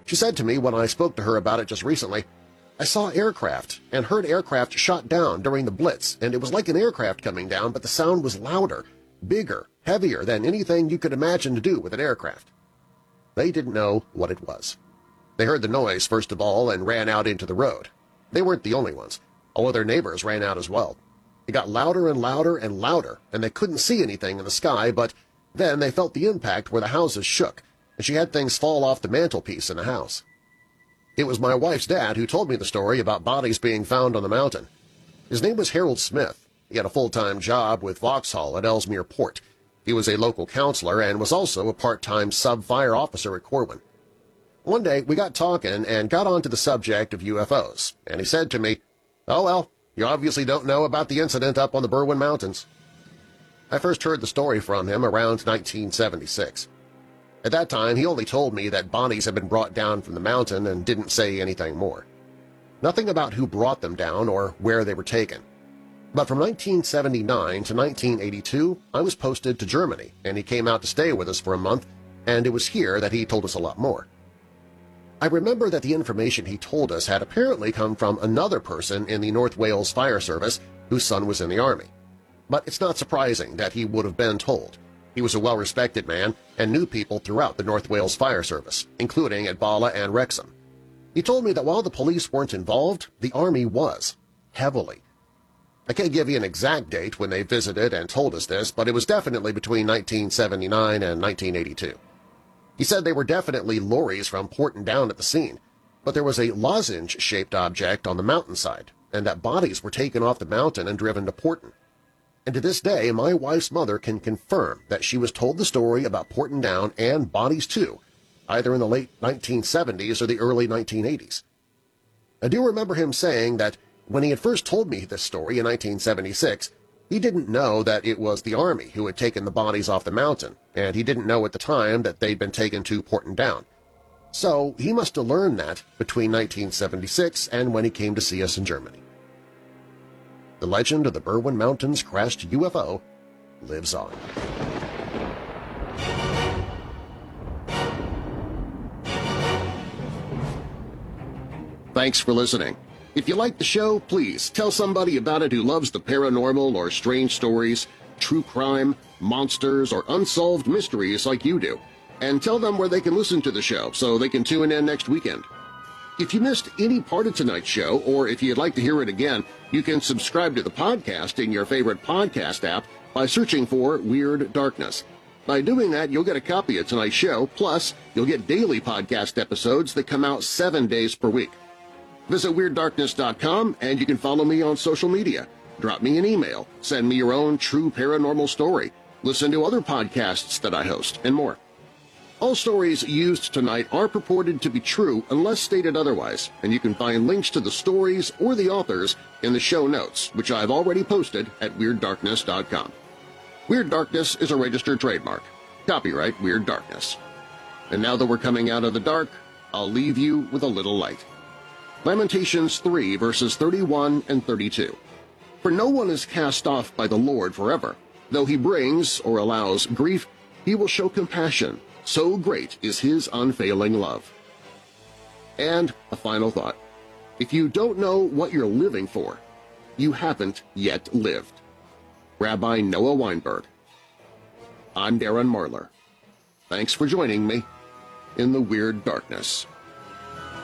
She said to me when I spoke to her about it just recently, "I saw aircraft and heard aircraft shot down during the Blitz, and it was like an aircraft coming down, but the sound was louder, bigger, heavier than anything you could imagine to do with an aircraft." They didn't know what it was. They heard the noise first of all and ran out into the road. They weren't the only ones. All of their neighbors ran out as well. It got louder and louder and louder, and they couldn't see anything in the sky, but then they felt the impact where the houses shook, and she had things fall off the mantelpiece in the house. It was my wife's dad who told me the story about bodies being found on the mountain. His name was Harold Smith. He had a full-time job with Vauxhall at Ellesmere Port. He was a local counselor and was also a part-time sub-fire officer at Corwin. One day we got talking and got onto the subject of UFOs, and he said to me, "Oh, well, you obviously don't know about the incident up on the Berwyn Mountains." I first heard the story from him around 1976. At that time, he only told me that bodies had been brought down from the mountain and didn't say anything more. Nothing about who brought them down or where they were taken. But from 1979 to 1982, I was posted to Germany, and he came out to stay with us for a month, and it was here that he told us a lot more. I remember that the information he told us had apparently come from another person in the North Wales Fire Service whose son was in the Army. But it's not surprising that he would have been told. He was a well-respected man and knew people throughout the North Wales Fire Service, including at Bala and Wrexham. He told me that while the police weren't involved, the Army was, heavily. I can't give you an exact date when they visited and told us this, but it was definitely between 1979 and 1982. He said they were definitely lorries from Porton Down at the scene, but there was a lozenge-shaped object on the mountainside, and that bodies were taken off the mountain and driven to Porton. And to this day, my wife's mother can confirm that she was told the story about Porton Down and bodies too, either in the late 1970s or the early 1980s. I do remember him saying that when he had first told me this story in 1976, he didn't know that it was the Army who had taken the bodies off the mountain, and he didn't know at the time that they'd been taken to Porton Down. So he must have learned that between 1976 and when he came to see us in Germany. The legend of the Berwyn Mountains crashed UFO lives on. Thanks for listening. If you like the show, please tell somebody about it who loves the paranormal or strange stories, true crime, monsters, or unsolved mysteries like you do, and tell them where they can listen to the show so they can tune in next weekend. If you missed any part of tonight's show, or if you'd like to hear it again, you can subscribe to the podcast in your favorite podcast app by searching for Weird Darkness. By doing that, you'll get a copy of tonight's show, plus you'll get daily podcast episodes that come out 7 days per week. Visit WeirdDarkness.com and you can follow me on social media. Drop me an email, send me your own true paranormal story, listen to other podcasts that I host, and more. All stories used tonight are purported to be true unless stated otherwise, and you can find links to the stories or the authors in the show notes, which I've already posted at WeirdDarkness.com. Weird Darkness is a registered trademark. Copyright Weird Darkness. And now that we're coming out of the dark, I'll leave you with a little light. Lamentations 3 verses 31 and 32. For no one is cast off by the Lord forever. Though he brings or allows grief, he will show compassion. So great is his unfailing love. And a final thought. If you don't know what you're living for, you haven't yet lived. Rabbi Noah Weinberg. I'm Darren Marlar. Thanks for joining me in the Weird Darkness.